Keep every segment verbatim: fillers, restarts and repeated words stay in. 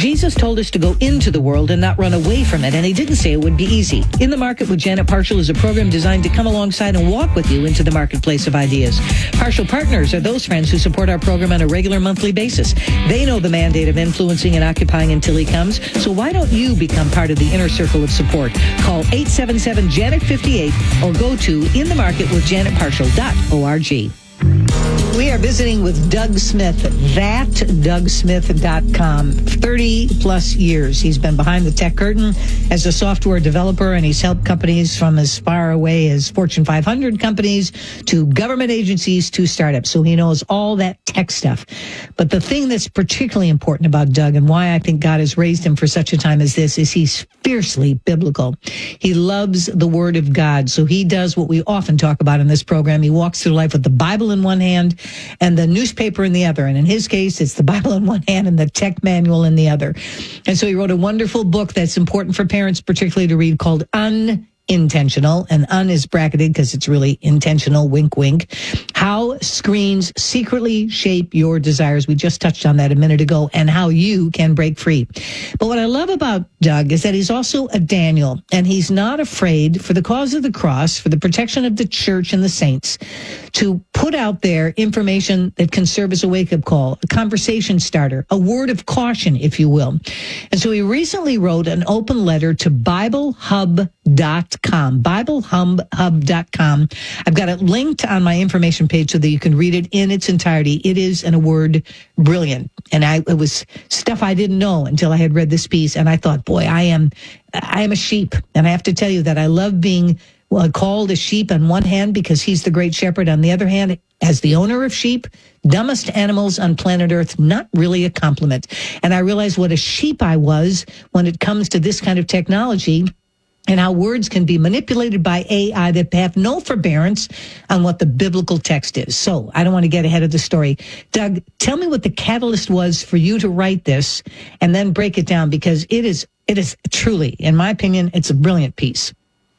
Jesus told us to go into the world and not run away from it, and he didn't say it would be easy. In the Market with Janet Parshall is a program designed to come alongside and walk with you into the marketplace of ideas. Parshall Partners are those friends who support our program on a regular monthly basis. They know the mandate of influencing and occupying until he comes, so why don't you become part of the inner circle of support? Call eight seven seven, Janet fifty-eight or go to in the market with janet parshall dot org. We are visiting with Doug Smith, that doug smith dot com. thirty plus years. He's been behind the tech curtain as a software developer, and he's helped companies from as far away as Fortune five hundred companies to government agencies to startups. So he knows all that tech stuff. But the thing that's particularly important about Doug and why I think God has raised him for such a time as this is he's fiercely biblical. He loves the Word of God. So he does what we often talk about in this program. He walks through life with the Bible in one hand and the newspaper in the other. And in his case, it's the Bible in one hand and the tech manual in the other. And so he wrote a wonderful book that's important for parents particularly to read called Unintentional. And un is bracketed because it's really intentional, wink, wink. How screens secretly shape your desires. We just touched on that a minute ago, and how you can break free. But what I love about Doug is that he's also a Daniel, and he's not afraid, for the cause of the cross, for the protection of the church and the saints, to put out there information that can serve as a wake-up call, a conversation starter, a word of caution, if you will. And so he recently wrote an open letter to Bible Hub dot com, Bible Hub dot com. I've got it linked on my information page so that you can read it in its entirety. It is, in a word, brilliant. And I, it was stuff I didn't know until I had read this piece. And I thought, boy, I am, I am a sheep. And I have to tell you that I love being well, called a sheep on one hand because he's the great shepherd. On the other hand, as the owner of sheep, dumbest animals on planet Earth, not really a compliment. And I realized what a sheep I was when it comes to this kind of technology, and how words can be manipulated by A I that have no forbearance on what the biblical text is. So I don't want to get ahead of the story. Doug, tell me what the catalyst was for you to write this and then break it down, because it is, it is truly, in my opinion, it's a brilliant piece.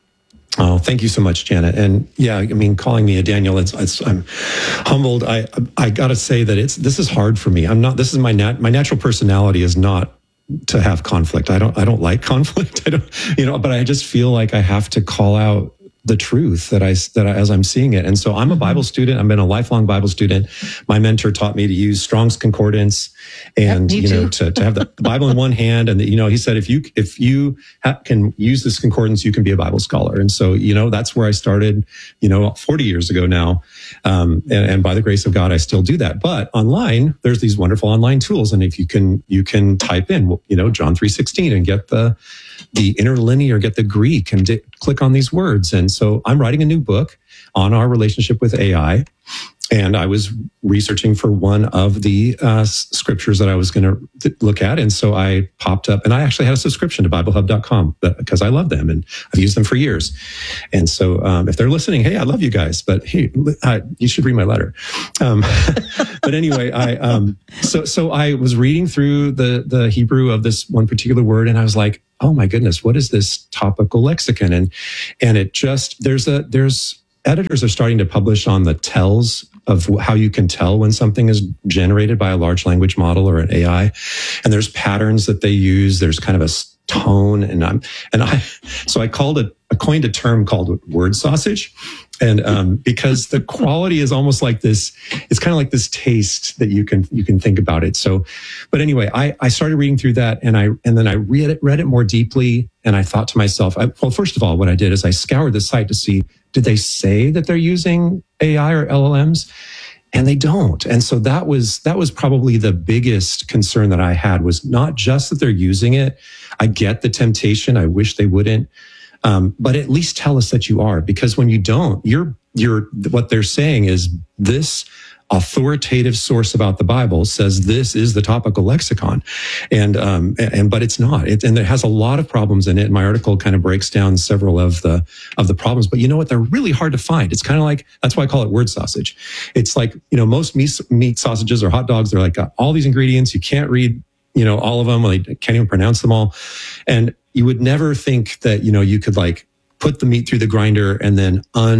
Oh, thank you so much, Janet. And yeah, I mean, calling me a Daniel, it's, it's I'm humbled. I I got to say that it's this is hard for me. I'm not. This is my nat, my natural personality is not to have conflict. I don't I don't like conflict. I don't, you know, but I just feel like I have to call out the truth that I that I, as I'm seeing it. And so I'm a Bible student. I've been a lifelong Bible student. My mentor taught me to use Strong's Concordance, and yep, you know to, to have the Bible in one hand. And the, you know, he said if you if you ha- can use this concordance, you can be a Bible scholar. And so you know that's where I started. You know, forty years ago now, um, and, and by the grace of God, I still do that. But online, there's these wonderful online tools, and if you can you can type in you know John three sixteen and get the the interlinear, get the Greek, and di- click on these words. And so I'm writing a new book on our relationship with A I. And I was researching for one of the uh, scriptures that I was going to th- look at. And so I popped up, and I actually had a subscription to Bible Hub dot com because I love them and I've used them for years. And so um, if they're listening, hey, I love you guys, but hey, uh, you should read my letter. Um, but anyway, I um, so so I was reading through the the Hebrew of this one particular word, and I was like, oh my goodness, what is this topical lexicon? And and it just there's a there's editors are starting to publish on the tells of how you can tell when something is generated by a large language model or an A I. And there's patterns that they use. There's kind of a tone. And I'm, and I, so I called it, I coined a term called word sausage. And, um, because the quality is almost like this, it's kind of like this taste that you can, you can think about it. So, but anyway, I, I started reading through that, and I, and then I read it, read it more deeply. And I thought to myself, I, well, first of all, what I did is I scoured the site to see, did they say that they're using A I or L L Ms? And they don't. And so that was, that was probably the biggest concern that I had, was not just that they're using it. I get the temptation. I wish they wouldn't. Um, but at least tell us that you are, because when you don't, you're, you're, what they're saying is this authoritative source about the Bible says this is the topical lexicon. And, um, and, but it's not. It, and it has a lot of problems in it. My article kind of breaks down several of the, of the problems, but you know what? They're really hard to find. It's kind of like, that's why I call it word sausage. It's like, you know, most meat, meat sausages or hot dogs, they're like got all these ingredients. You can't read, you know, all of them. They can't even pronounce them all. And you would never think that, you know, you could like put the meat through the grinder and then un,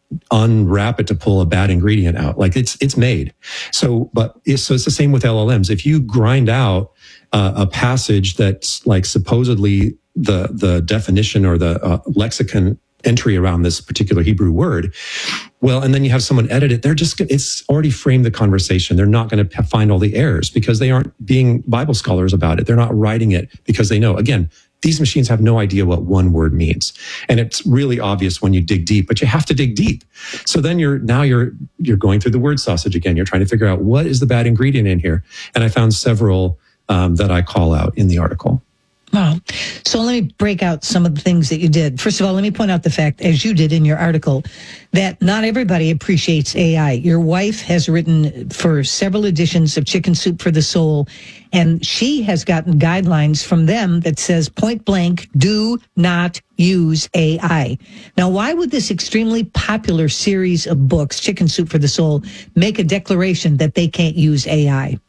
unwrap it to pull a bad ingredient out. Like it's it's made. So, but it's, so it's the same with L L Ms. If you grind out uh, a passage that's like supposedly the the definition or the uh, lexicon entry around this particular Hebrew word, well, and then you have someone edit it, they're just, it's already framed the conversation. They're not going to find all the errors because they aren't being Bible scholars about it. They're not writing it because they know. Again, these machines have no idea what one word means. And it's really obvious when you dig deep, but you have to dig deep. So then you're, now you're, you're going through the word sausage again. You're trying to figure out what is the bad ingredient in here. And I found several um, that I call out in the article. Wow. So let me break out some of the things that you did. First of all, let me point out the fact, as you did in your article, that not everybody appreciates A I. Your wife has written for several editions of Chicken Soup for the Soul, and she has gotten guidelines from them that says point blank, do not use A I. Now, why would this extremely popular series of books, Chicken Soup for the Soul, make a declaration that they can't use A I?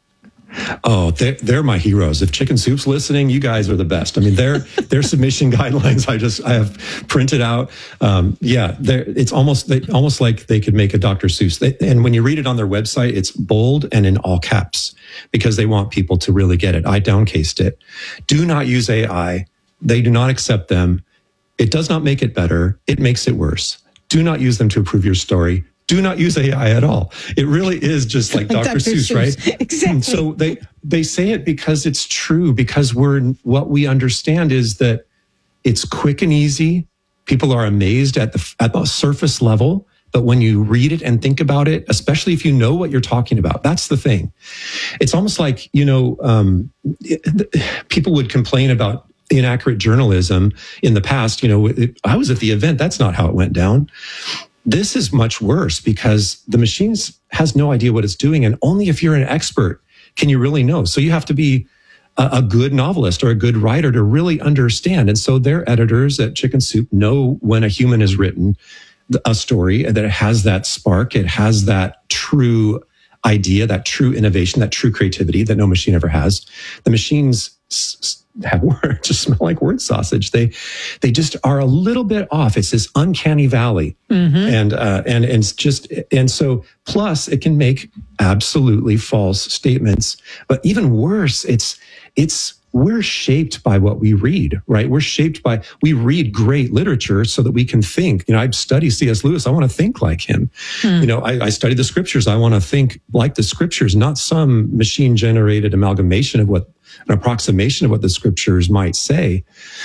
Oh, they're, they're my heroes. If Chicken Soup's listening, you guys are the best. I mean, their their submission guidelines, I just I have printed out. Um, yeah, it's almost they, almost like they could make a Doctor Seuss. They, and when you read it on their website, it's bold and in all caps because they want people to really get it. I downcased it. Do not use A I. They do not accept them. It does not make it better. It makes it worse. Do not use them to improve your story. Do not use A I at all. It really is just like Doctor Seuss, Seuss, right? Exactly. So they, they say it because it's true, because we're, what we understand is that it's quick and easy. People are amazed at the, at the surface level, but when you read it and think about it, especially if you know what you're talking about, that's the thing. It's almost like, you know, um, it, people would complain about inaccurate journalism in the past. You know, it, I was at the event. That's not how it went down. This is much worse because the machine has no idea what it's doing. And only if you're an expert can you really know. So you have to be a, a good novelist or a good writer to really understand. And so their editors at Chicken Soup know when a human has written a story that it has that spark, it has that true idea, that true innovation, that true creativity that no machine ever has. The machines have word just smell like word sausage. They, they just are a little bit off. It's this uncanny valley, mm-hmm. and uh, and and it's just and so. Plus, it can make absolutely false statements. But even worse, it's it's we're shaped by what we read, right? We're shaped by we read great literature so that we can think. You know, I study C S Lewis. I want to think like him. Hmm. You know, I, I study the scriptures. I want to think like the scriptures, not some machine generated amalgamation of what. An approximation of what the scriptures might say.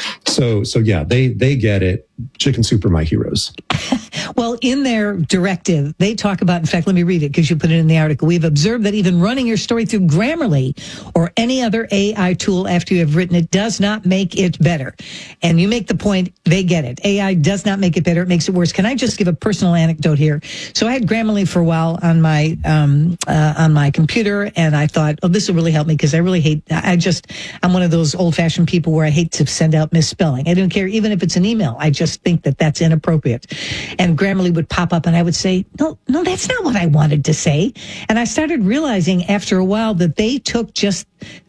So, so yeah, they, they get it. Chicken Soup are my heroes. Well, in their directive, they talk about, in fact, let me read it because you put it in the article. We've observed that even running your story through Grammarly or any other A I tool after you have written it does not make it better. And you make the point, they get it. A I does not make it better. It makes it worse. Can I just give a personal anecdote here? So I had Grammarly for a while on my, um, uh, on my computer, and I thought, oh, this will really help me because I really hate, I just, I'm one of those old fashioned people where I hate to send out misspelling. I don't care, even if it's an email. I just think that that's inappropriate. And Grammarly would pop up and I would say, no, no, that's not what I wanted to say. And I started realizing after a while that they took just,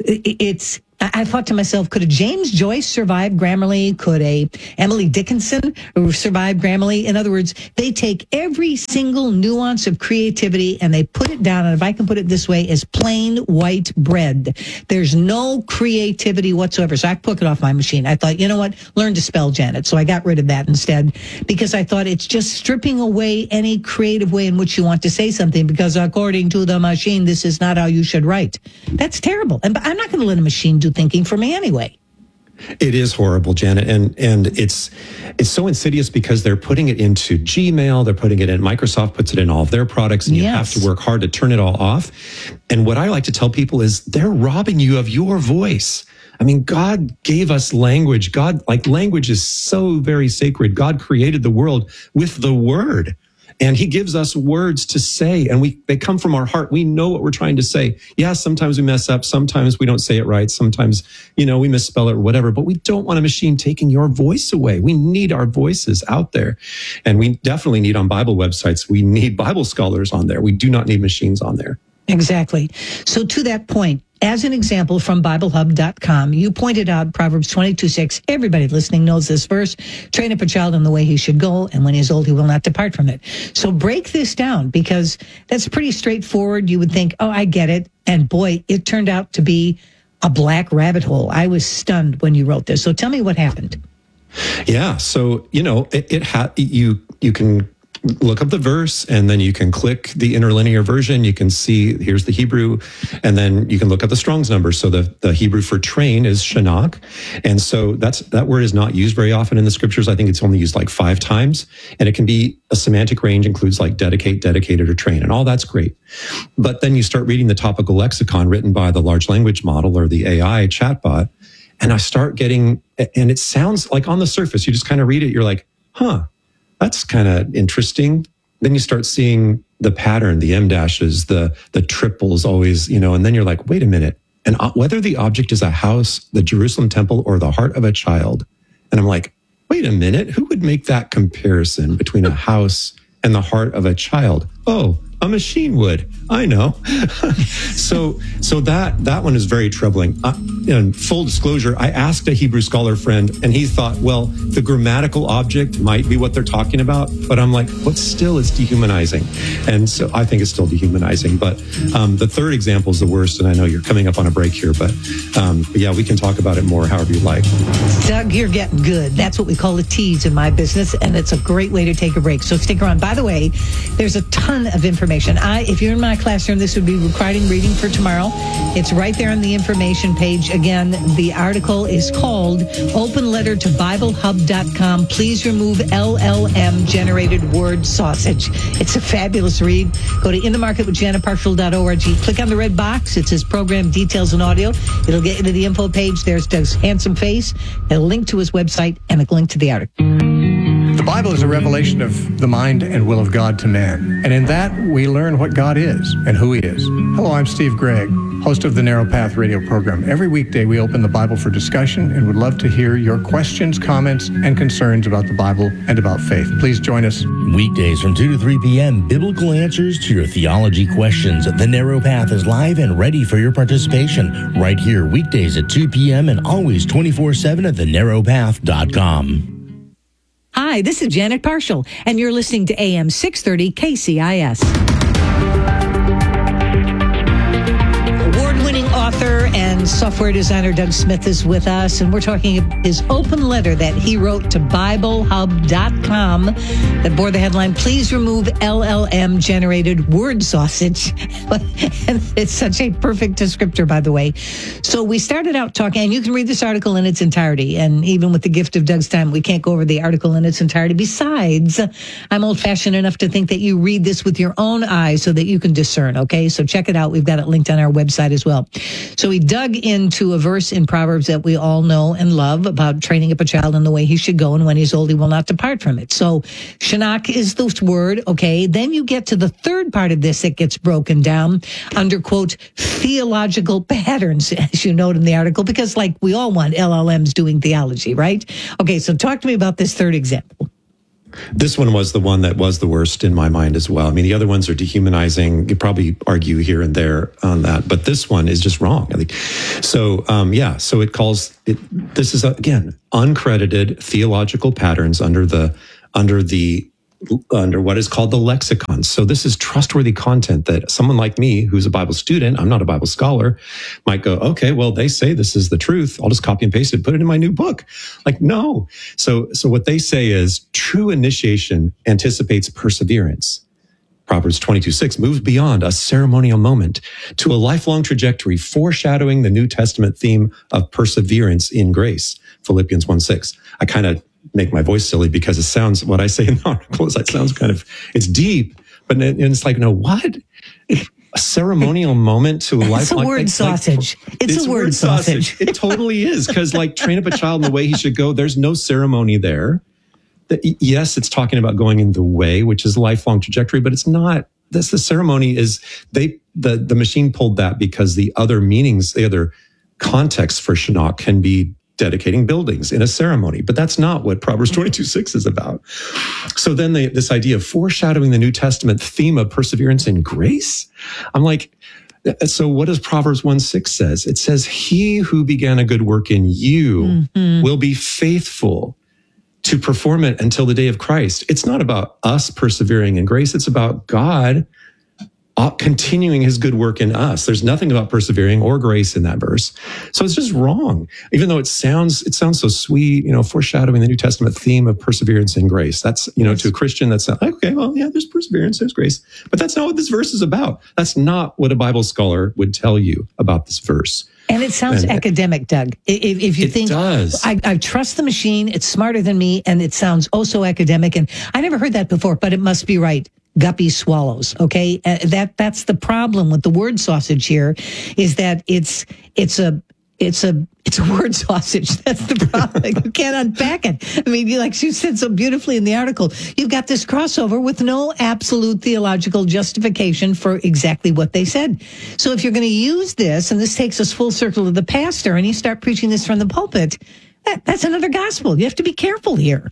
it's, I thought to myself, could a James Joyce survive Grammarly? Could a Emily Dickinson survive Grammarly? In other words, they take every single nuance of creativity and they put it down. And if I can put it this way, as plain white bread. There's no creativity whatsoever. So I took it off my machine. I thought, you know what? Learn to spell, Janet. So I got rid of that instead because I thought it's just stripping away any creative way in which you want to say something because according to the machine, this is not how you should write. That's terrible. And I'm not going to let a machine do thinking for me anyway. It is horrible, Janet, and and it's it's so insidious because they're putting it into Gmail, they're putting it in, Microsoft puts it in all of their products, and you yes. have to work hard to turn it all off. And what I like to tell people is they're robbing you of your voice. I mean, God gave us language. God, like language is so very sacred. God created the world with the word. And he gives us words to say, and we they come from our heart. We know what we're trying to say. Yeah, sometimes we mess up. Sometimes we don't say it right. Sometimes, you know, we misspell it or whatever. But we don't want a machine taking your voice away. We need our voices out there. And we definitely need on Bible websites, we need Bible scholars on there. We do not need machines on there. Exactly. So to that point, as an example from Bible Hub dot com, you pointed out Proverbs twenty-two six. Everybody listening knows this verse. Train up a child in the way he should go, and when he is old, he will not depart from it. So break this down, because that's pretty straightforward. You would think, oh, I get it. And boy, it turned out to be a black rabbit hole. I was stunned when you wrote this. So tell me what happened. Yeah. So, you know, it, it ha- you, you can look up the verse, and then you can click the interlinear version. You can see, here's the Hebrew, and then you can look up the Strong's number. So the, the Hebrew for train is shanach. And so that's, that word is not used very often in the scriptures. I think it's only used like five times, and it can be a semantic range, includes like dedicate, dedicated, or train, and all that's great. But then you start reading the topical lexicon written by the large language model or the A I chatbot, and I start getting, and it sounds like on the surface, you just kind of read it, you're like, huh, that's kind of interesting. Then you start seeing the pattern, the em dashes, the the triples always, you know, and then you're like, wait a minute. And whether the object is a house, the Jerusalem temple, or the heart of a child. And I'm like, wait a minute, who would make that comparison between a house and the heart of a child? Oh, a machine would. I know. so so that that one is very troubling. Uh, in full disclosure, I asked a Hebrew scholar friend, and he thought, well, the grammatical object might be what they're talking about. But I'm like, but still, it's dehumanizing. And so I think it's still dehumanizing. But um, the third example is the worst. And I know you're coming up on a break here, but, um, but yeah, we can talk about it more however you like. Doug, you're getting good. That's what we call a tease in my business, and it's a great way to take a break. So stick around. By the way, there's a ton of information. I, if you're in my classroom, this would be requiring reading for tomorrow. It's right there on the information page. Again, the article is called Open Letter to Bible Hub dot com. Please remove L L M generated word sausage. It's a fabulous read. Go to in the market with janet partial dot org. Click on the red box. It says program details and audio. It'll get you to the info page. There's Doug's handsome face, a link to his website, and a link to the article. The Bible is a revelation of the mind and will of God to man. And in that, we learn what God is and who he is. Hello, I'm Steve Gregg, host of the Narrow Path radio program. Every weekday, we open the Bible for discussion and would love to hear your questions, comments, and concerns about the Bible and about faith. Please join us. Weekdays from two to three p.m., biblical answers to your theology questions. The Narrow Path is live and ready for your participation right here weekdays at two p.m. and always twenty-four seven at the narrow path dot com. Hi, this is Janet Partial, and you're listening to A M six thirty K C I S. Award-winning author and software designer Doug Smith is with us, and we're talking his open letter that he wrote to Bible Hub dot com that bore the headline, Please Remove L L M-Generated Word Sausage. And it's such a perfect descriptor, by the way. So we started out talking, and you can read this article in its entirety, and even with the gift of Doug's time, we can't go over the article in its entirety. Besides, I'm old-fashioned enough to think that you read this with your own eyes so that you can discern, okay? So check it out. We've got it linked on our website as well. So he dug into a verse in Proverbs that we all know and love about training up a child in the way he should go, and when he's old, he will not depart from it. So shanach is the word, okay? Then you get to the third part of this that gets broken down under, quote, theological patterns, as you note in the article, because like we all want L L Ms doing theology, right? Okay, so talk to me about this third example. This one was the one that was the worst in my mind as well. I mean, the other ones are dehumanizing. You probably argue here and there on that, but this one is just wrong. I think so. Um, yeah. So it calls it. This is again uncredited theological patterns under the under the under what is called the lexicon. So this is trustworthy content that someone like me, who's a Bible student, I'm not a Bible scholar, might go, okay, well, they say this is the truth. I'll just copy and paste it, put it in my new book. Like, no. So, so what they say is true initiation anticipates perseverance. Proverbs twenty-two six moves beyond a ceremonial moment to a lifelong trajectory, foreshadowing the New Testament theme of perseverance in grace. Philippians one six. I kind of make my voice silly because it sounds, what I say in the article is, it sounds kind of, it's deep, but it's like, no, what? A ceremonial moment to a life. It's a like, word like, sausage. Like, it's, it's a word, word sausage. sausage. It totally is. Because like train up a child in the way he should go. There's no ceremony there. The, yes, it's talking about going in the way, which is a lifelong trajectory, but it's not. This, the ceremony is, they, the, the machine pulled that because the other meanings, the other context for shanach can be dedicating buildings in a ceremony, but that's not what Proverbs twenty-two six is about. So then they, this idea of foreshadowing the New Testament theme of perseverance in grace, I'm like, So what does Proverbs one six says? It says, he who began a good work in you mm-hmm. will be faithful to perform it until the day of Christ. It's not about us persevering in grace. It's about God continuing his good work in us. There's nothing about persevering or grace in that verse. So it's just wrong. Even though it sounds, it sounds so sweet, you know, foreshadowing the New Testament theme of perseverance and grace. That's, you know, yes. to a Christian, that's like, okay, well, yeah, there's perseverance, there's grace. But that's not what this verse is about. That's not what a Bible scholar would tell you about this verse. And it sounds and, academic, Doug. If, if you it think, does. I, I trust the machine, it's smarter than me, and it sounds oh so academic. And I never heard that before, but it must be right. Guppy swallows. Okay, uh, that that's the problem with the word sausage here, is that it's it's a it's a it's a word sausage. That's the problem. You can't unpack it. I mean, you, like she said so beautifully in the article, you've got this crossover with no absolute theological justification for exactly what they said. So if you're going to use this, and this takes us full circle to the pastor, and you start preaching this from the pulpit, that, that's another gospel. You have to be careful here.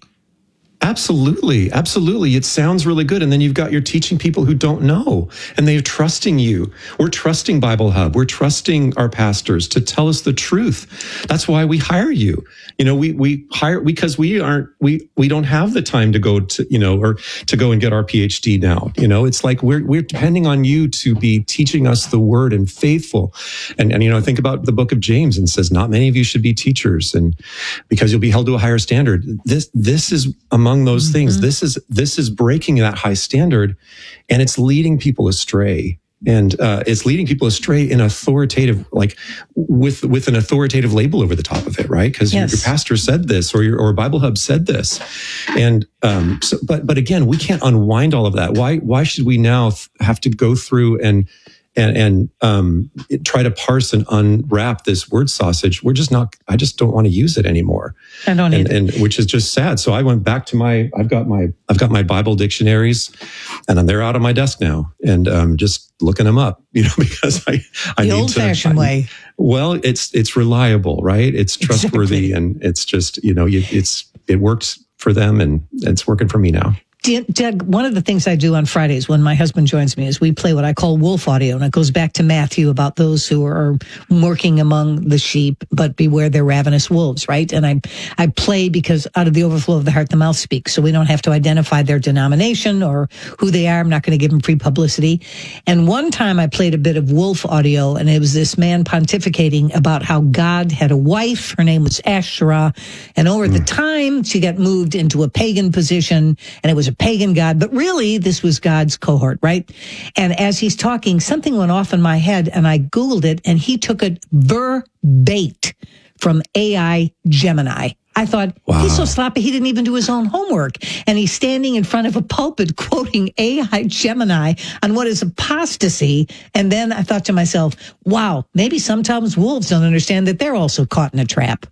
Absolutely. Absolutely. It sounds really good. And then you've got, you're teaching people who don't know, and they're trusting you. We're trusting Bible Hub. We're trusting our pastors to tell us the truth. That's why we hire you. You know, we, we hire because we aren't, we, we don't have the time to go to, you know, or to go and get our P H D now. You know, it's like we're, we're depending on you to be teaching us the word and faithful. And, and, you know, think about the book of James, and says, not many of you should be teachers, and because you'll be held to a higher standard. This, this is among those mm-hmm. things. This is, this is breaking that high standard, and it's leading people astray. And uh, it's leading people astray in authoritative, like with with an authoritative label over the top of it, right? Because yes. your, your pastor said this, or your or Bible Hub said this, and um, so. But but again, we can't unwind all of that. Why why should we now th- have to go through and and and um, try to parse and unwrap this word sausage? We're just not. I just don't want to use it anymore. I don't and, either. And which is just sad. So I went back to my. I've got my. I've got my Bible dictionaries, and they're out on my desk now, and um, just looking them up, you know, because I I the need to. old-fashioned way. Well, it's it's reliable, right? It's trustworthy, exactly. And it's just, you know, it's it works for them, and it's working for me now. Doug, one of the things I do on Fridays when my husband joins me is we play what I call wolf audio, and it goes back to Matthew about those who are working among the sheep, but beware their ravenous wolves, right? And I I play because out of the overflow of the heart, the mouth speaks, so we don't have to identify their denomination or who they are. I'm not going to give them free publicity. And one time I played a bit of wolf audio, and it was this man pontificating about how God had a wife. Her name was Asherah, and over mm. the time, she got moved into a pagan position, and it was a pagan god, but really this was God's cohort, right? And as he's talking, something went off in my head, and I Googled it, and he took it verbatim from A I Gemini. I thought, wow. He's so sloppy, he didn't even do his own homework. And he's standing in front of a pulpit quoting A I Gemini on what is apostasy. And then I thought to myself, wow, maybe sometimes wolves don't understand that they're also caught in a trap.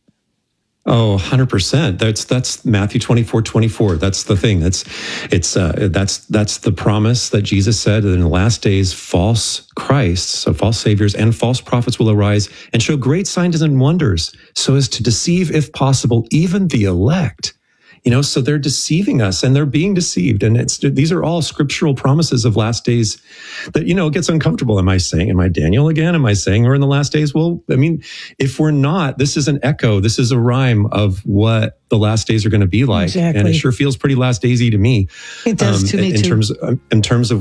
Oh, one hundred percent. That's that's Matthew twenty-four twenty-four. That's the thing. That's it's uh, that's that's the promise that Jesus said that in the last days false Christs, so false saviors and false prophets will arise and show great signs and wonders, so as to deceive, if possible, even the elect. You know, so they're deceiving us, and they're being deceived. And it's these are all scriptural promises of last days that, you know, it gets uncomfortable. Am I saying, am I Daniel again? Am I saying we're in the last days? Well, I mean, if we're not, this is an echo. This is a rhyme of what the last days are going to be like. Exactly. And it sure feels pretty last daysy to me. It does um, to me in too. Terms of, in terms of